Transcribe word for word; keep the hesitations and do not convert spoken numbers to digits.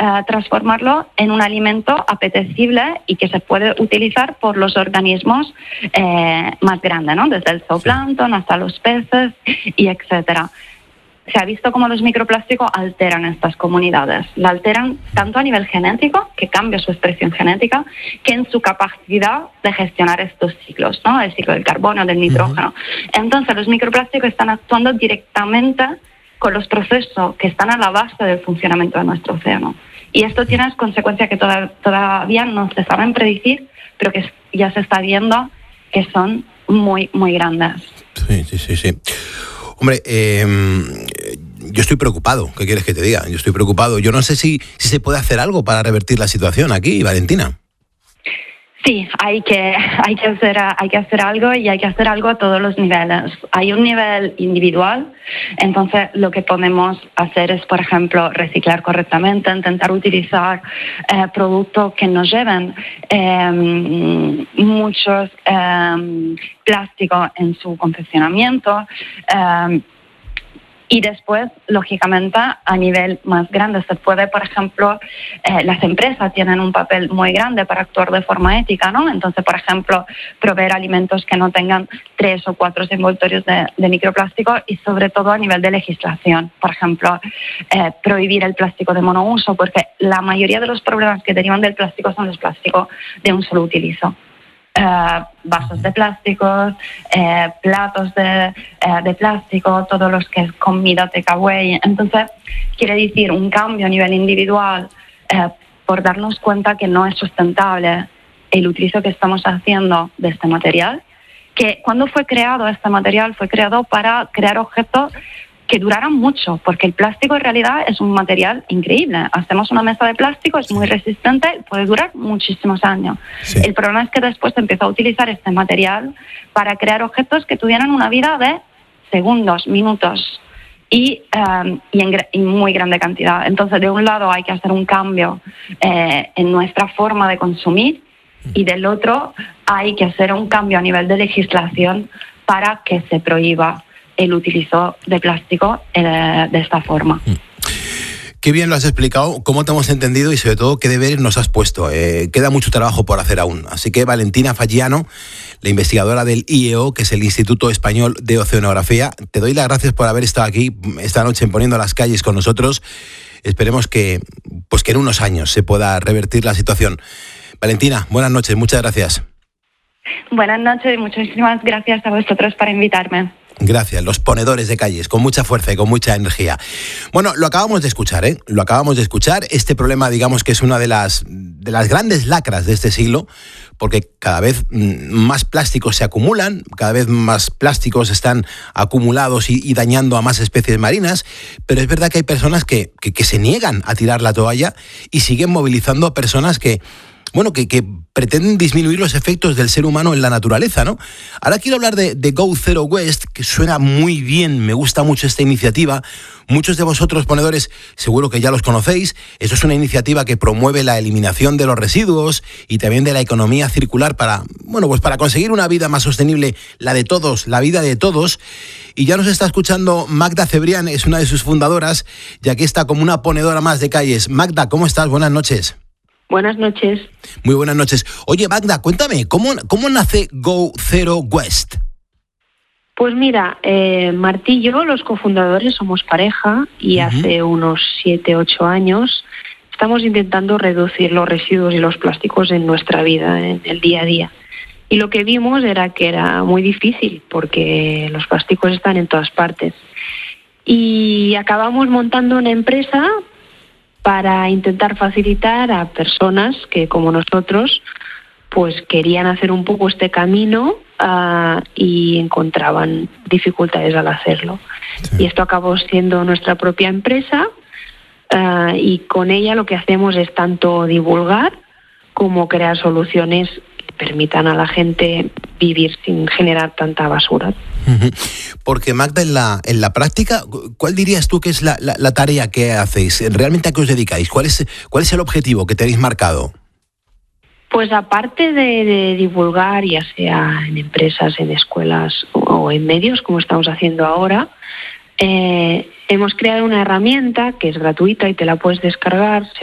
uh, transformarlo en un alimento apetecible y que se puede utilizar por los organismos eh, más grandes, ¿no? Desde el zooplancton hasta los peces y etcétera. Se ha visto cómo los microplásticos alteran estas comunidades. La alteran tanto a nivel genético, que cambia su expresión genética, que en su capacidad de gestionar estos ciclos, ¿no? El ciclo del carbono, del nitrógeno. Uh-huh. Entonces, los microplásticos están actuando directamente con los procesos que están a la base del funcionamiento de nuestro océano. Y esto tiene consecuencias que toda, todavía no se saben predecir, pero que ya se está viendo que son muy, muy grandes. Sí, sí, sí, sí. Hombre, eh, yo estoy preocupado. ¿Qué quieres que te diga? Yo estoy preocupado. Yo no sé si, si se puede hacer algo para revertir la situación aquí, Valentina. Sí, hay que, hay que hacer, hay que hacer algo y hay que hacer algo a todos los niveles. Hay un nivel individual, entonces lo que podemos hacer es, por ejemplo, reciclar correctamente, intentar utilizar eh, productos que nos lleven eh, muchos eh, plásticos en su confeccionamiento. Eh, Y después, lógicamente, a nivel más grande se puede, por ejemplo, eh, las empresas tienen un papel muy grande para actuar de forma ética, ¿no? Entonces, por ejemplo, proveer alimentos que no tengan tres o cuatro envoltorios de, de microplástico y sobre todo a nivel de legislación. Por ejemplo, eh, prohibir el plástico de monouso, porque la mayoría de los problemas que derivan del plástico son los plásticos de un solo utilizo. Uh, vasos de plásticos, eh, platos de, eh, de plástico, todos los que es comida takeaway. Entonces, quiere decir un cambio a nivel individual eh, por darnos cuenta que no es sustentable el utilizo que estamos haciendo de este material, que cuando fue creado este material fue creado para crear objetos que duraran mucho, porque el plástico en realidad es un material increíble. Hacemos una mesa de plástico, es muy resistente, puede durar muchísimos años. Sí. El problema es que después se empezó a utilizar este material para crear objetos que tuvieran una vida de segundos, minutos y, um, y en y muy grande cantidad. Entonces, de un lado hay que hacer un cambio eh, en nuestra forma de consumir y del otro hay que hacer un cambio a nivel de legislación para que se prohíba el utilizo de plástico eh, de esta forma. Qué bien lo has explicado, cómo te hemos entendido y sobre todo qué deberes nos has puesto. Eh, queda mucho trabajo por hacer aún. Así que Valentina Fagiano, la investigadora del I E O, que es el Instituto Español de Oceanografía, te doy las gracias por haber estado aquí esta noche en Poniendo las Calles con nosotros. Esperemos que, pues que en unos años se pueda revertir la situación. Valentina, buenas noches, muchas gracias. Buenas noches y muchísimas gracias a vosotros por invitarme. Gracias, los ponedores de calles, con mucha fuerza y con mucha energía. Bueno, lo acabamos de escuchar, ¿eh? Lo acabamos de escuchar. Este problema, digamos que es una de las, de las grandes lacras de este siglo, porque cada vez más plásticos se acumulan, cada vez más plásticos están acumulados y, y dañando a más especies marinas, pero es verdad que hay personas que, que, que se niegan a tirar la toalla y siguen movilizando a personas que... Bueno, que, que pretenden disminuir los efectos del ser humano en la naturaleza, ¿no? Ahora quiero hablar de, de Go Zero Waste, que suena muy bien, me gusta mucho esta iniciativa. Muchos de vosotros, ponedores, seguro que ya los conocéis. Esto es una iniciativa que promueve la eliminación de los residuos y también de la economía circular para, bueno, pues para conseguir una vida más sostenible, la de todos, la vida de todos. Y ya nos está escuchando Magda Cebrián, es una de sus fundadoras, y aquí está como una ponedora más de calles. Magda, ¿cómo estás? Buenas noches. Buenas noches. Muy buenas noches. Oye, Magda, cuéntame, ¿cómo, cómo nace Go Zero Waste? Pues mira, eh, Martí y yo, los cofundadores, somos pareja y uh-huh. hace unos siete, ocho años estamos intentando reducir los residuos y los plásticos en nuestra vida, en el día a día. Y lo que vimos era que era muy difícil porque los plásticos están en todas partes. Y acabamos montando una empresa para intentar facilitar a personas que, como nosotros, pues querían hacer un poco este camino uh, y encontraban dificultades al hacerlo. Sí. Y esto acabó siendo nuestra propia empresa uh, y con ella lo que hacemos es tanto divulgar como crear soluciones que permitan a la gente vivir sin generar tanta basura. Porque Magda, en la, en la práctica, ¿cuál dirías tú que es la, la, la tarea que hacéis? ¿Realmente a qué os dedicáis? ¿Cuál es, cuál es el objetivo que tenéis marcado? Pues aparte de, de divulgar, ya sea en empresas, en escuelas o en medios, como estamos haciendo ahora, eh, hemos creado una herramienta que es gratuita y te la puedes descargar.